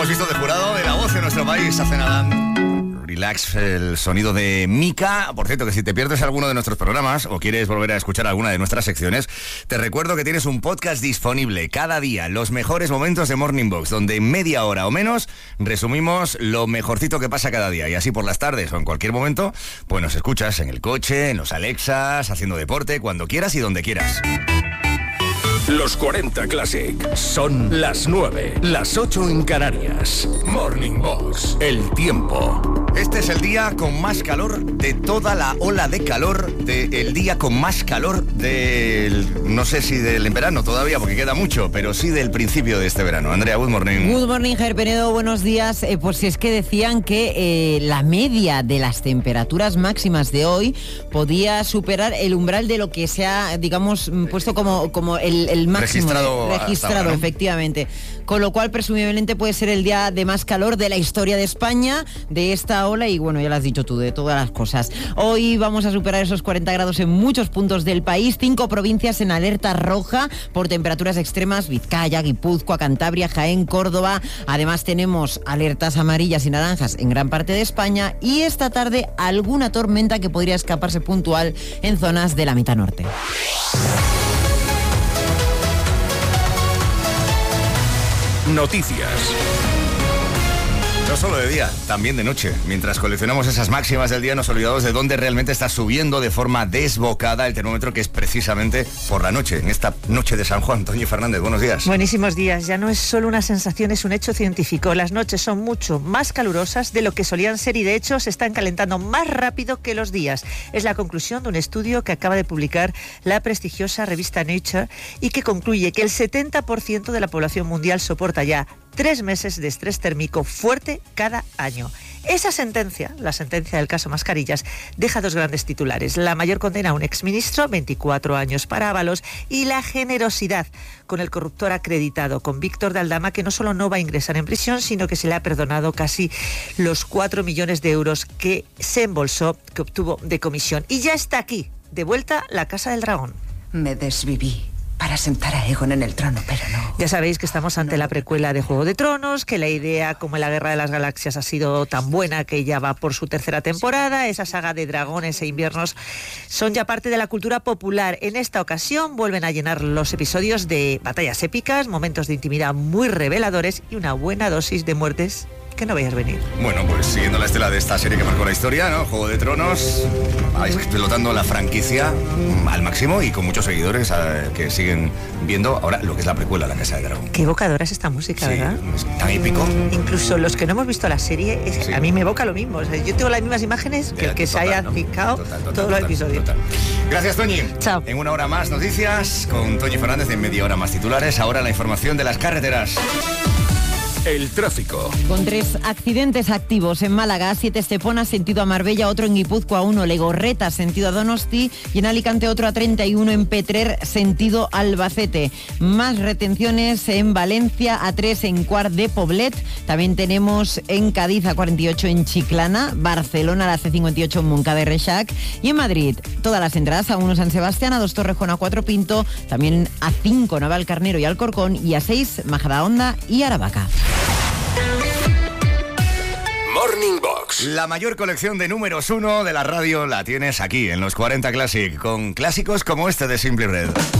hemos visto de jurado de La Voz en nuestro país hace nada. Relax, el sonido de Mika. Por cierto, que si te pierdes alguno de nuestros programas o quieres volver a escuchar alguna de nuestras secciones, te recuerdo que tienes un podcast disponible cada día, los mejores momentos de Morning Box, donde en media hora o menos resumimos lo mejorcito que pasa cada día. Y así por las tardes o en cualquier momento, pues nos escuchas en el coche, en los Alexas, haciendo deporte, cuando quieras y donde quieras. Los 40 Classic son las 9, las 8 en Canarias. Morning Box, el tiempo. Este es el día con más calor de toda la ola de calor, el día con más calor del, no sé si del verano todavía, porque queda mucho, pero sí del principio de este verano. Andrea, good morning. Good morning, Javier Penedo, buenos días. Pues si es que decían que la media de las temperaturas máximas de hoy podía superar el umbral de lo que se ha, digamos, puesto como el máximo registrado ahora, ¿no? Efectivamente. Con lo cual, presumiblemente, puede ser el día de más calor de la historia de España, de esta ola, y bueno, ya lo has dicho tú, de todas las cosas. Hoy vamos a superar esos 40 grados en muchos puntos del país, 5 provincias en alerta roja por temperaturas extremas: Vizcaya, Guipúzcoa, Cantabria, Jaén, Córdoba. Además tenemos alertas amarillas y naranjas en gran parte de España, y esta tarde alguna tormenta que podría escaparse puntual en zonas de la mitad norte. Noticias. No solo de día, también de noche. Mientras coleccionamos esas máximas del día, nos olvidamos de dónde realmente está subiendo de forma desbocada el termómetro, que es precisamente por la noche, en esta noche de San Juan. Toñi Fernández, buenos días. Buenísimos días. Ya no es solo una sensación, es un hecho científico. Las noches son mucho más calurosas de lo que solían ser y, de hecho, se están calentando más rápido que los días. Es la conclusión de un estudio que acaba de publicar la prestigiosa revista Nature y que concluye que el 70% de la población mundial soporta ya 3 meses de estrés térmico fuerte cada año. Esa sentencia, la sentencia del caso Mascarillas, deja 2 grandes titulares: la mayor condena a un exministro, 24 años para Ábalos, y la generosidad con el corruptor acreditado, con Víctor de Aldama, que no solo no va a ingresar en prisión, sino que se le ha perdonado casi los 4 millones de euros que se embolsó, que obtuvo de comisión. Y ya está aquí, de vuelta, la Casa del Dragón. Me desviví para sentar a Aegon en el trono, pero no. Ya sabéis que estamos ante la precuela de Juego de Tronos, que la idea, como en la Guerra de las Galaxias, ha sido tan buena que ya va por su 3ª temporada. Esa saga de dragones e inviernos son ya parte de la cultura popular. En esta ocasión vuelven a llenar los episodios de batallas épicas, momentos de intimidad muy reveladores y una buena dosis de muertes que no veas venir. Bueno, pues siguiendo la estela de esta serie que marcó la historia, ¿no? Juego de Tronos, explotando la franquicia al máximo y con muchos seguidores que siguen viendo ahora lo que es la precuela, La Casa de Dragón. Qué evocadora es esta música, sí, ¿verdad? Es tan épico. Incluso los que no hemos visto la serie, sí, a mí me evoca lo mismo. O sea, yo tengo las mismas imágenes que el que se haya fijado todos los episodios. Total. Gracias, Toñi. Chao. En una hora más noticias con Toñi Fernández, en media hora más titulares. Ahora la información de las carreteras. El tráfico. Con 3 accidentes activos en Málaga: 7 Estepona, sentido a Marbella, otro en Guipúzcoa, 1 Legorreta, sentido a Donosti, y en Alicante otro a 31 en Petrer, sentido Albacete. Más retenciones en Valencia, a 3 en Quart de Poblet. También tenemos en Cádiz a 48 en Chiclana, Barcelona la C58 en Moncada y Reixac, y en Madrid todas las entradas: a 1 San Sebastián, a 2 Torrejón, a 4 Pinto, también a 5 Navalcarnero y Alcorcón, y a 6 Majadahonda y Aravaca. Morning Box. La mayor colección de números 1 de la radio la tienes aquí en los 40 Classic, con clásicos como este de Simply Red.